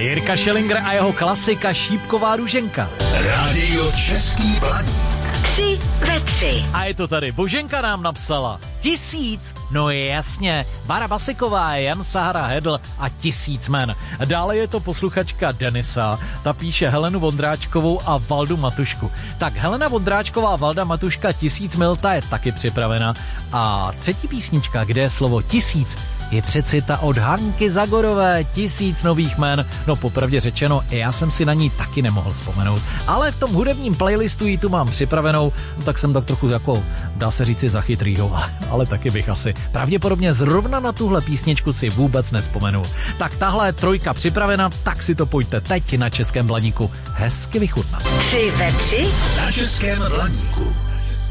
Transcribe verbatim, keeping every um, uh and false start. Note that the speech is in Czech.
Jirka Schillinger a jeho klasika Šípková růženka. Rádio Český Blaník. Tři ve tři. A je to tady. Boženka nám napsala. Tisíc? No je jasně. Bára Basiková, Jan Sahara Hedl a tisíc men. Dále je to posluchačka Denisa. Ta píše Helenu Vondráčkovou a Valdu Matušku. Tak Helena Vondráčková a Valda Matuška tisíc mil, ta je taky připravena. A třetí písnička, kde je slovo tisíc, je přeci ta od Hanky Zagorové, tisíc nových jmen. No popravdě řečeno, já jsem si na ní taky nemohl vzpomenout. Ale v tom hudebním playlistu ji tu mám připravenou, no tak jsem tak trochu jako, dá se říci, zachytrýho, ale taky bych asi pravděpodobně zrovna na tuhle písničku si vůbec nevzpomenul. Tak tahle je trojka připravena, tak si to pojďte teď na Českém Blaníku hezky vychutnat. Tři ve tři na Českém Blaníku.